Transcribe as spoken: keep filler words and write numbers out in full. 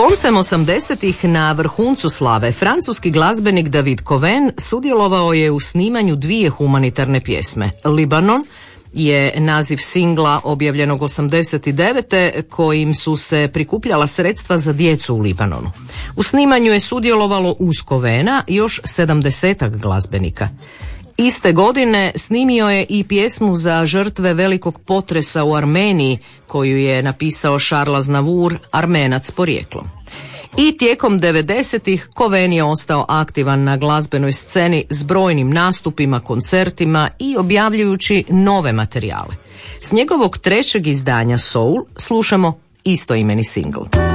Koncem osamdesetih na vrhuncu slave francuski glazbenik David Coven sudjelovao je u snimanju dvije humanitarne pjesme. Libanon je naziv singla objavljenog osamdeset devete kojim su se prikupljala sredstva za djecu u Libanonu. U snimanju je sudjelovalo uz Covena još sedamdesetak glazbenika. Iste godine snimio je i pjesmu za žrtve velikog potresa u Armeniji koju je napisao Charles Aznavour, Armenac porijeklom. I tijekom devedesetih Coven je ostao aktivan na glazbenoj sceni s brojnim nastupima, koncertima i objavljujući nove materijale. S njegovog trećeg izdanja Soul slušamo istoimeni singl.